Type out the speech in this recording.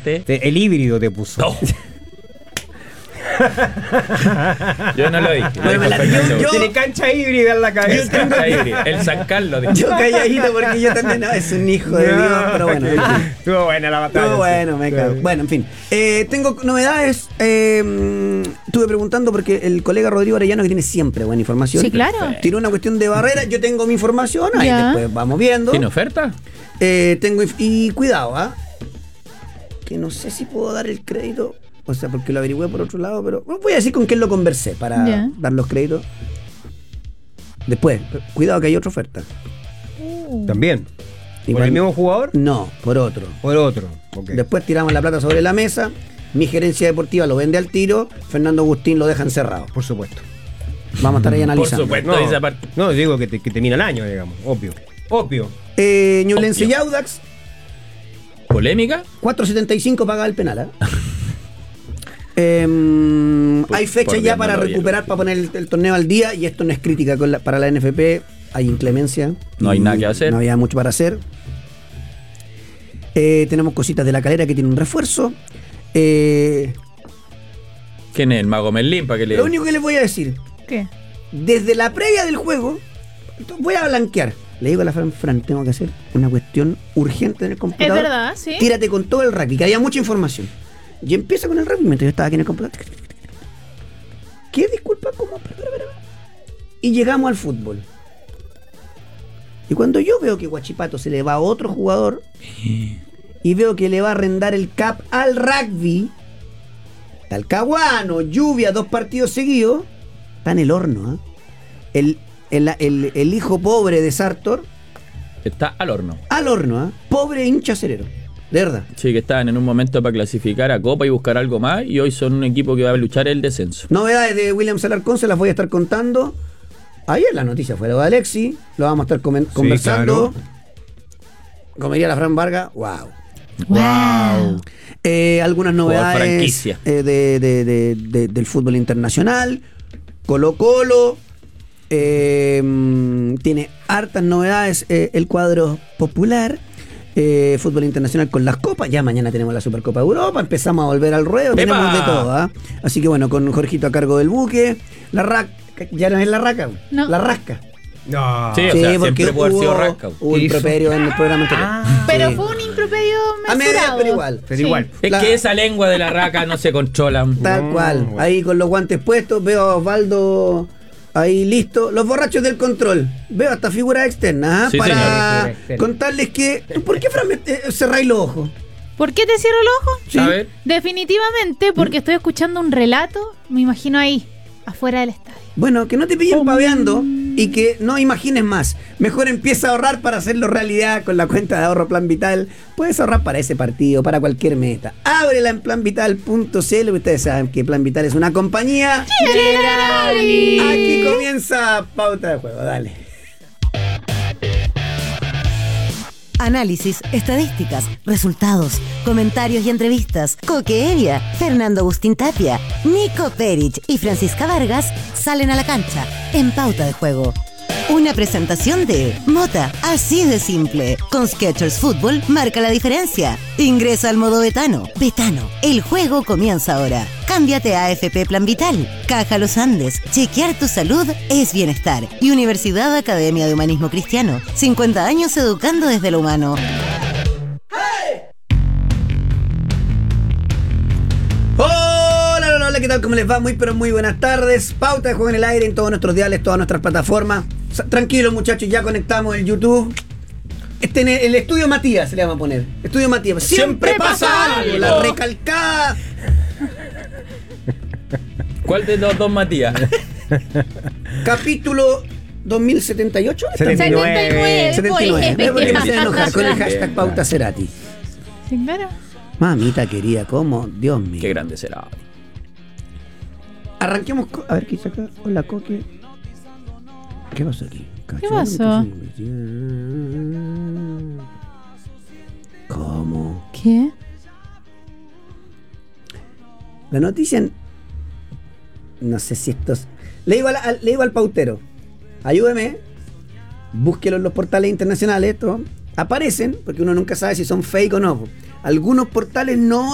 Aparte. El híbrido te puso. No. Yo no lo dije. Tiene cancha híbrida en la cabeza. El San Carlos. Yo calladito porque yo también es un hijo de Dios, pero bueno. Estuvo buena la batalla. Estuvo bueno, me cago. Bueno, en fin. Tengo novedades. Estuve preguntando porque el colega Rodrigo Arellano, que tiene siempre buena información. Sí, claro. Tiró una cuestión de barrera. Yo tengo mi información. Ahí Ya. después vamos viendo. ¿Tiene oferta? Y cuidado, que no sé si puedo dar el crédito. O sea, porque lo averigüé por otro lado, pero voy a decir con quién lo conversé para dar los créditos. Después, cuidado que hay otra oferta. También. ¿Por Igual, el mismo jugador? No, por otro. Por otro. Okay. Después tiramos la plata sobre la mesa. Mi gerencia deportiva lo vende al tiro. Fernando Agustín lo deja encerrado. Por supuesto. Vamos a estar ahí analizando. Por supuesto, No, esa parte. no digo que termina el año, digamos. Obvio. Ñublense Obvio. y Audax, ¿Polémica? 4.75 paga el penal. Hay fecha por ya Dios, para no lo recuperar, vi. para poner el torneo al día. Y esto no es crítica para la NFP. Hay inclemencia. No hay y nada que hacer. No había mucho para hacer. Tenemos cositas de La Calera que tiene un refuerzo. ¿Quién es el Mago Merlín? ¿Para que le... Lo único que les voy a decir, ¿Qué? desde la previa del juego, voy a blanquear. Le digo a la Fran, tengo que hacer una cuestión urgente en el computador. Es verdad, sí. Tírate con todo el rugby, que haya mucha información. Y empieza con el rugby mientras yo estaba aquí en el computador. ¿Qué disculpa? ¿Cómo? Y llegamos al fútbol. Y cuando yo veo que Huachipato se le va a otro jugador y veo que le va a arrendar el cap al rugby, Talcahuano, Lluvia, 2 partidos seguidos, está en el horno. El hijo pobre de Sartor, Está al horno. al horno, pobre hincha cerero, de verdad. Sí, que estaban en un momento para clasificar a Copa y buscar algo más. Y hoy son un equipo que va a luchar el descenso. Novedades de William Alarcón se las voy a estar contando. Ayer la noticia fue lo de Alexi, lo vamos a estar conversando. claro. Como diría la Fran Vargas, wow. Wow. Algunas novedades franquicia. del fútbol internacional. Colo-Colo tiene hartas novedades. El cuadro popular. Fútbol internacional con las copas. Ya mañana tenemos la Supercopa de Europa. Empezamos a volver al ruedo. ¡Epa! Tenemos de todo. Así que bueno, con Jorgito a cargo del buque. La raca. Ya no es la raca. No. La rasca. No. Sí, o sea, siempre puede haber sido rasca. Hubo improperio en el programa anterior. Pero Sí. fue un improperio A medias, mesurado. pero igual. Pero igual. Es La- que esa lengua de la raca no se controla. Tal cual. bueno. Ahí con los guantes puestos. Veo a Osvaldo ahí listo. Los borrachos del control. Veo hasta figuras externas. Sí, para señor. contarles que. ¿Por qué, Fran, cerráis los ojos? ¿Por qué te cierro el ojo? Sí. A ver. Definitivamente porque estoy escuchando un relato, me imagino ahí, afuera del estadio. Bueno, que no te pillen paveando y que no imagines más. Mejor empieza a ahorrar para hacerlo realidad con la cuenta de ahorro Plan Vital. Puedes ahorrar para ese partido, para cualquier meta. Ábrela en planvital.cl. Ustedes saben que Plan Vital es una compañía. Generali. Aquí comienza Pauta de Juego. Dale. Análisis, estadísticas, resultados, comentarios y entrevistas. Coque Evia, Fernando Agustín Tapia, Nico Perich y Francisca Vargas salen a la cancha en Pauta de Juego. Una presentación de Mota, así de simple. Con Skechers Fútbol marca la diferencia. Ingresa al modo Betano. Betano, el juego comienza ahora. Cámbiate a AFP Plan Vital. Caja Los Andes. Chequear tu salud es bienestar. Y Universidad Academia de Humanismo Cristiano. 50 años educando desde lo humano. Hola, ¿qué tal? ¿Cómo les va? Muy pero muy buenas tardes. Pauta de Juego en el aire en todos nuestros diales, todas nuestras plataformas. Tranquilos, muchachos, ya conectamos el YouTube. En el estudio Matías se le vamos a poner. Estudio Matías. Siempre pasa algo. La recalcada. ¿Cuál de los dos, Matías? Capítulo 2078. 79. 79. ¿Ves por qué me hacen enojar con el Bien, hashtag Pauta Cerati? Sí, claro. Mamita querida, ¿cómo? Dios mío. Qué grande será. Arranquemos. A ver, ¿qué dice acá? Hola, Coque. ¿Qué pasó aquí? ¿Qué pasó? ¿Cómo? ¿Qué? La noticia. No sé si esto es. Le digo al pautero. Ayúdeme. Búsquelo en los portales internacionales. Esto. Aparecen, porque uno nunca sabe si son fake o no. Algunos portales no